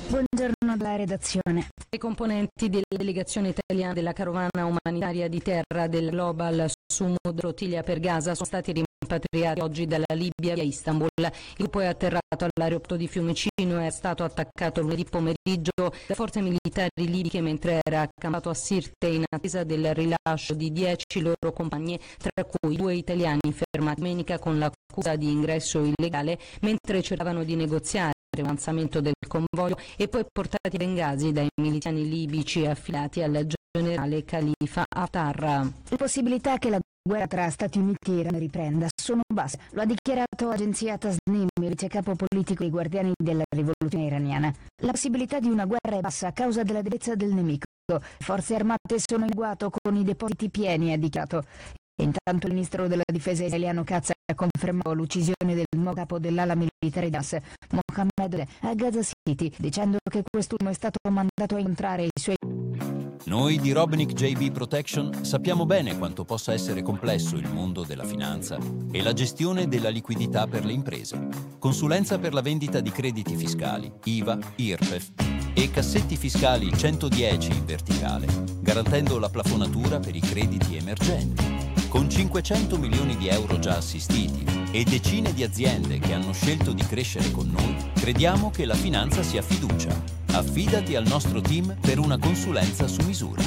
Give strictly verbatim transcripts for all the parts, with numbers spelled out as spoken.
Buongiorno alla redazione. I componenti della delegazione italiana della carovana umanitaria di terra del Global Sumud Flottiglia per Gaza sono stati rimpatriati oggi dalla Libia via Istanbul. Il gruppo è atterrato all'aeroporto di Fiumicino e è stato attaccato lunedì pomeriggio da forze militari libiche mentre era accampato a Sirte in attesa del rilascio di dieci loro compagni, tra cui due italiani fermati domenica con l'accusa di ingresso illegale mentre cercavano di negoziare l'avanzamento del convoglio e poi portati a Bengasi dai miliziani libici affiliati al generale Khalifa Haftar. Le possibilità che la guerra tra Stati Uniti e Iran riprenda sono basse, lo ha dichiarato agenzia Tasnim, il vicecapo politico dei Guardiani della rivoluzione iraniana. La possibilità di una guerra è bassa a causa della debolezza del nemico. Le forze armate sono in agguato con i depositi pieni, ha dichiarato. E intanto il ministro della difesa israeliano Katz ha confermato l'uccisione del nuovo capo dell'ala militare Hamas, Mohammed, a Gaza City, dicendo che quest'ultimo è stato mandato a incontrare i suoi... Noi di Robinick J B Protection sappiamo bene quanto possa essere complesso il mondo della finanza e la gestione della liquidità per le imprese. Consulenza per la vendita di crediti fiscali, I V A, I R P E F e cassetti fiscali centodieci in verticale, garantendo la plafonatura per i crediti emergenti. Con cinquecento milioni di euro già assistiti e decine di aziende che hanno scelto di crescere con noi, crediamo che la finanza sia fiducia. Affidati al nostro team per una consulenza su misura.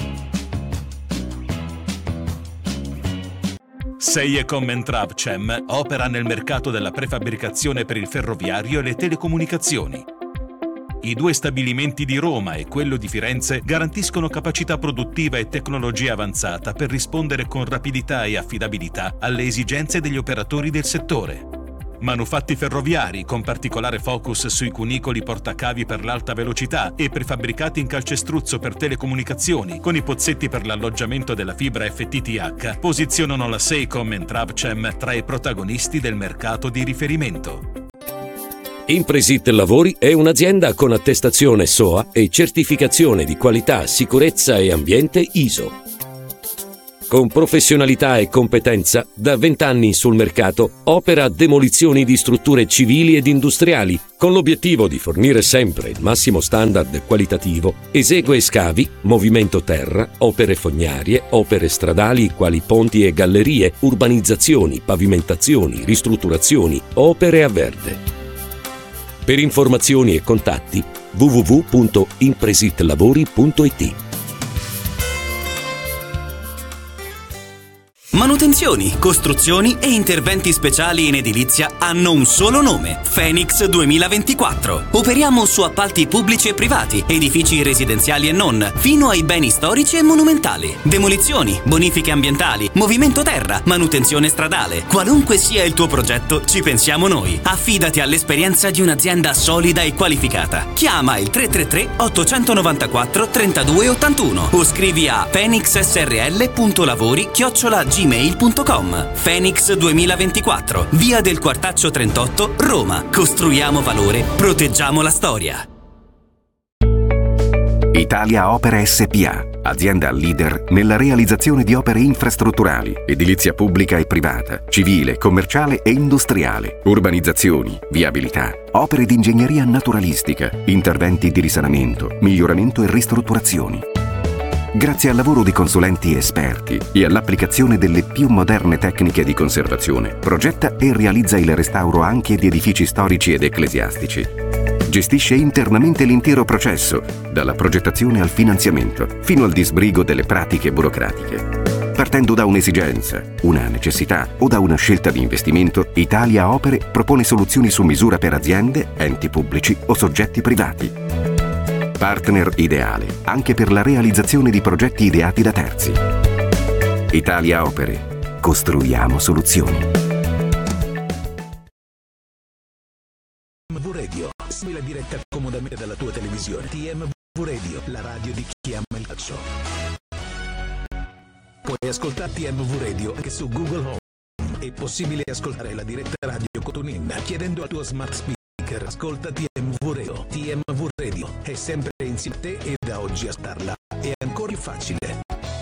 Seiecom and Travcem opera nel mercato della prefabbricazione per il ferroviario e le telecomunicazioni. I due stabilimenti di Roma e quello di Firenze garantiscono capacità produttiva e tecnologia avanzata per rispondere con rapidità e affidabilità alle esigenze degli operatori del settore. Manufatti ferroviari con particolare focus sui cunicoli portacavi per l'alta velocità e prefabbricati in calcestruzzo per telecomunicazioni con i pozzetti per l'alloggiamento della fibra F T T H posizionano la Seiecom and Travcem tra i protagonisti del mercato di riferimento. Impresit Lavori è un'azienda con attestazione S O A e certificazione di qualità, sicurezza e ambiente I S O. Con professionalità e competenza, da vent'anni sul mercato, opera demolizioni di strutture civili ed industriali, con l'obiettivo di fornire sempre il massimo standard qualitativo. Esegue scavi, movimento terra, opere fognarie, opere stradali quali ponti e gallerie, urbanizzazioni, pavimentazioni, ristrutturazioni, opere a verde. Per informazioni e contatti w w w punto impresitlavori punto i t. Manutenzioni, costruzioni e interventi speciali in edilizia hanno un solo nome: Phoenix duemilaventiquattro. Operiamo su appalti pubblici e privati, edifici residenziali e non, fino ai beni storici e monumentali. Demolizioni, bonifiche ambientali, movimento terra, manutenzione stradale. Qualunque sia il tuo progetto, ci pensiamo noi. Affidati all'esperienza di un'azienda solida e qualificata. Chiama il tre tre tre otto nove quattro tre due otto uno o scrivi a phoenix s r l punto lavori chiocciola gmail punto com. Phoenix duemilaventiquattro, via del Quartaccio trentotto, Roma. Costruiamo valore, proteggiamo la storia. Italia Opere S P A, azienda leader nella realizzazione di opere infrastrutturali, edilizia pubblica e privata, civile, commerciale e industriale, urbanizzazioni, viabilità, opere di ingegneria naturalistica, interventi di risanamento, miglioramento e ristrutturazioni. Grazie al lavoro di consulenti esperti e all'applicazione delle più moderne tecniche di conservazione, progetta e realizza il restauro anche di edifici storici ed ecclesiastici. Gestisce internamente l'intero processo, dalla progettazione al finanziamento, fino al disbrigo delle pratiche burocratiche. Partendo da un'esigenza, una necessità o da una scelta di investimento, Italia Opere propone soluzioni su misura per aziende, enti pubblici o soggetti privati. Partner ideale anche per la realizzazione di progetti ideati da terzi. Italia Opere. Costruiamo soluzioni. T M V Radio. Segui la diretta comodamente dalla tua televisione. T M V Radio, la radio di chi ama il calcio. Puoi ascoltare T M V Radio anche su Google Home. È possibile ascoltare la diretta radio con TuneIn chiedendo al tuo smart speaker ascolta T M V Radio. T M V Radio è sempre insieme a te e da oggi a starla è ancora più facile.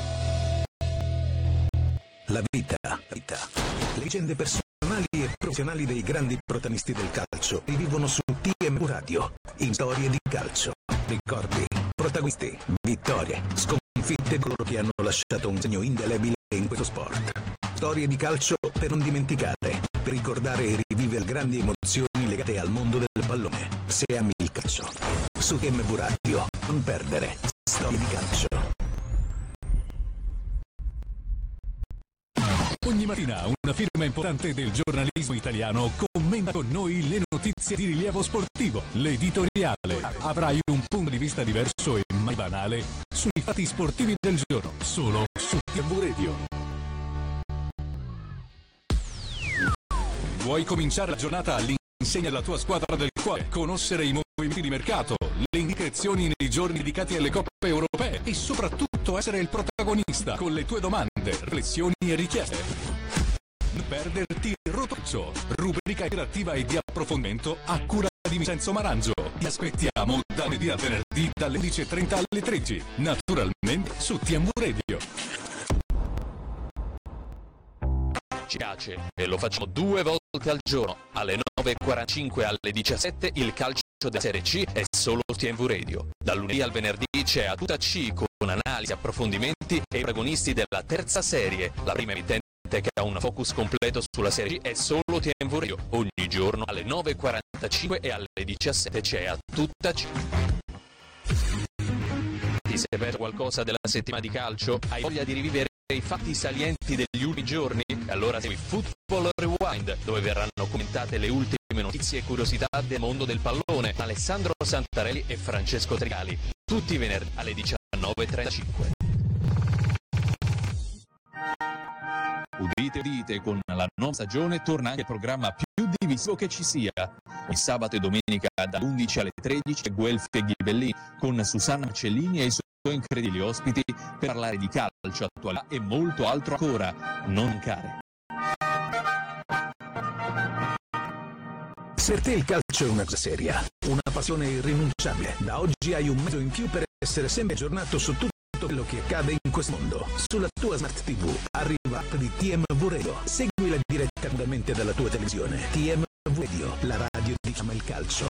La vita, la vita. Leggende personali e professionali dei grandi protagonisti del calcio rivivono su T M V V Radio, in storie di calcio. Ricordi, protagonisti, vittorie, sconfitte di coloro che hanno lasciato un segno indelebile in questo sport. Storie di calcio per non dimenticare, per ricordare e rivivere grandi emozioni legate al mondo del pallone. Se ami il calcio, su T M V Radio, non perdere storie di calcio. Ogni mattina una firma importante del giornalismo italiano commenta con noi le notizie di rilievo sportivo. L'editoriale. Avrai un punto di vista diverso e mai banale sui fatti sportivi del giorno, solo su T M V Radio. Vuoi cominciare la giornata all'insegna della tua squadra del cuore, conoscere i movimenti di mercato, le indicazioni nei giorni dedicati alle coppe europee e soprattutto essere il protagonista con le tue domande, riflessioni e richieste? Non perderti Rotoccio, rubrica interattiva e di approfondimento a cura di Vincenzo Marangio. Ti aspettiamo da lunedì a venerdì dalle undici e trenta alle tredici, naturalmente su T M V Radio. Ci piace e lo facciamo due volte al giorno, alle nove e quarantacinque e alle diciassette. Il calcio della Serie C è solo su T M V Radio. Dal lunedì al venerdì c'è A Tutta C con analisi, approfondimenti e i protagonisti della terza serie. La prima emittente che ha un focus completo sulla Serie C è solo T M V Radio. Ogni giorno alle nove e quarantacinque e alle diciassette c'è A Tutta C. Ti sei perso qualcosa della settimana di calcio? Hai voglia di rivivere i fatti salienti degli ultimi giorni? Allora segui Football Rewind, dove verranno commentate le ultime notizie e curiosità del mondo del pallone. Alessandro Santarelli e Francesco Trigali, tutti i venerdì alle diciannove e trentacinque. Udite udite, con la nuova stagione torna anche il programma più divisivo che ci sia. Il sabato e domenica dall'undici alle tredici Guelfi e Ghibellini con Susanna Marcellini e i suoi incredibili ospiti per parlare di calcio, attualità e molto altro ancora. Non mancare. Per te il calcio è una cosa seria, una passione irrinunciabile. Da oggi hai un mezzo in più per essere sempre aggiornato su tutto quello che accade in questo mondo. Sulla tua Smart T V arriva l'app di T M V Radio. Seguila direttamente dalla tua televisione. T M V Radio, la radio di Ama il calcio.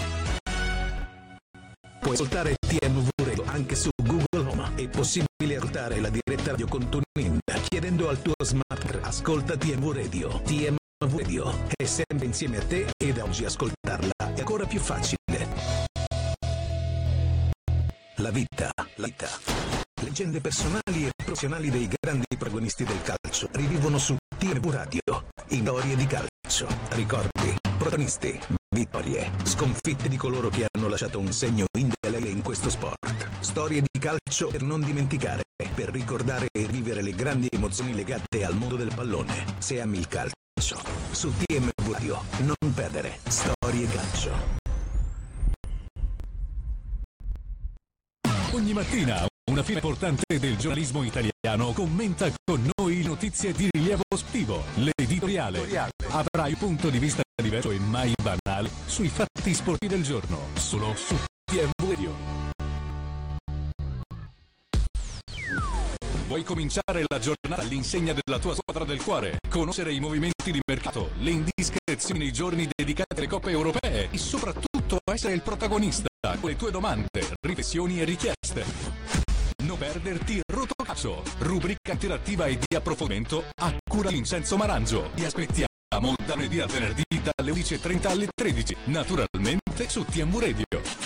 Puoi ascoltare T M V Radio anche su Google Home. È possibile ascoltare la diretta radio con TuneIn chiedendo al tuo smart ascolta T M V Radio. T M V Radio è sempre insieme a te e da oggi ascoltarla è ancora più facile. La vita, la vita. Leggende personali e professionali dei grandi protagonisti del calcio rivivono su T M V Radio in storie di calcio. Ricordi, protagonisti, vittorie, sconfitte di coloro che hanno lasciato un segno indelebile in questo sport. Storie di calcio per non dimenticare, per ricordare e rivivere le grandi emozioni legate al mondo del pallone. Se ami il calcio, su T M V Radio, non perdere storie calcio. Ogni mattina una firma importante del giornalismo italiano commenta con noi notizie di rilievo sportivo. L'editoriale. Avrai un punto di vista diverso e mai banale sui fatti sportivi del giorno, solo su T M V Radio. Vuoi cominciare la giornata all'insegna della tua squadra del cuore, conoscere i movimenti di mercato, le indiscrezioni nei giorni dedicati alle coppe europee e soprattutto essere il protagonista con le tue domande, riflessioni e richieste? Non perderti Rotocalcio, rubrica interattiva e di approfondimento a cura di Vincenzo Marangio. Ti aspettiamo da lunedì a venerdì dalle undici e trenta alle tredici, naturalmente su T M V Radio.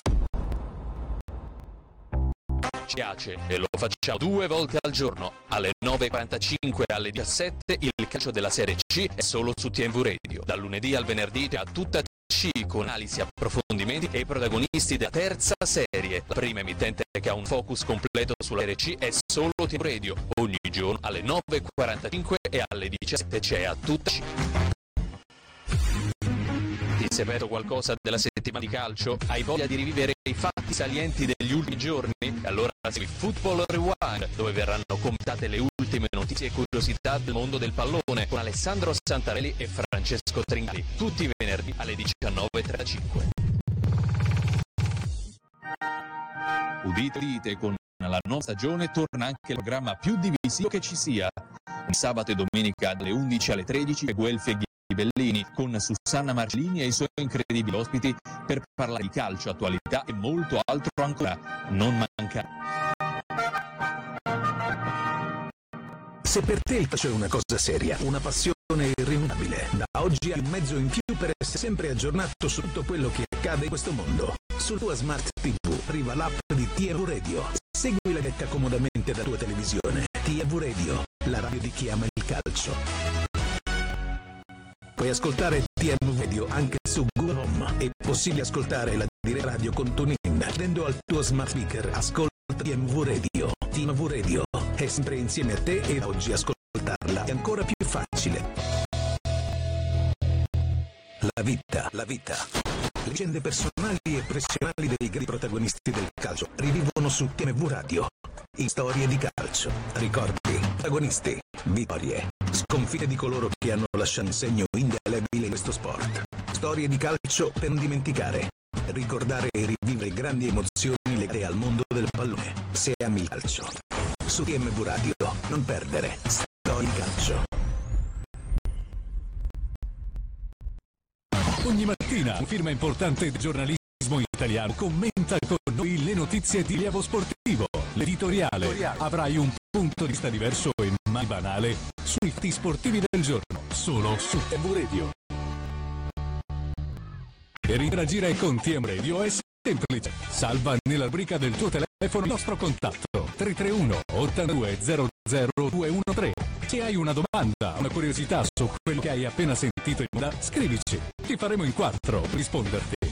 Ci piace e lo facciamo due volte al giorno, alle nove e quarantacinque e alle diciassette. Il calcio della Serie C è solo su T M V Radio. Dal lunedì al venerdì a tutta C con analisi, approfondimenti e i protagonisti della terza serie. La prima emittente che ha un focus completo sulla Serie C è solo T M V Radio. Ogni giorno alle nove e quarantacinque e alle diciassette c'è A Tutta C. Ti sei perso qualcosa della settimana di calcio? Hai voglia di rivivere i fatti salienti degli ultimi giorni? Allora segui Football Rewind, dove verranno commentate le ultime notizie e curiosità del mondo del pallone con Alessandro Santarelli e Francesco Trigali, tutti i venerdì alle diciannove e trentacinque. Udite udite, con la nuova stagione torna anche il programma più divisivo che ci sia. Il sabato e domenica dalle undici alle tredici Guelfi e Bellini, con Susanna Marcellini e i suoi incredibili ospiti per parlare di calcio, attualità e molto altro ancora. Non manca. Se per te il calcio è una cosa seria, una passione irrinunciabile, da oggi hai un mezzo in più per essere sempre aggiornato su tutto quello che accade in questo mondo. Sulla tua Smart tivù arriva l'app di T V Radio. Seguila diretta comodamente da tua televisione. T V Radio, la radio di chi ama il calcio. Puoi ascoltare T V Radio anche su Google Home. È possibile ascoltare la diretta radio con TuneIn. Chiedendo al tuo smart speaker, ascolta T V Radio. T V Radio è sempre insieme a te e oggi ascoltarla è ancora più facile. La vita, la vita. Leggende personali e professionali dei grandi protagonisti del calcio rivivono su T V Radio. In storie di calcio, ricordi, protagonisti, vittorie, sconfitte di coloro che hanno lasciato un segno indelebile in questo sport. Storie di calcio per non dimenticare. Ricordare e rivivere grandi emozioni legate al mondo del pallone. Se ami il calcio. Su T V Radio, non perdere Storie di calcio. Ogni mattina una firma importante del giornalismo italiano commenta con noi le notizie di rilievo sportivo. L'editoriale. Avrai un punto di vista diverso e mai banale sui fatti sportivi del giorno, solo su T V Radio. Per interagire con T V Radio è semplice. Salva nella rubrica del tuo telefono il nostro contatto tre tre uno ottantadue zero zero due uno tre. Se hai una domanda, una curiosità su quello che hai appena sentito in onda, scrivici. Ti faremo in quattro per risponderti.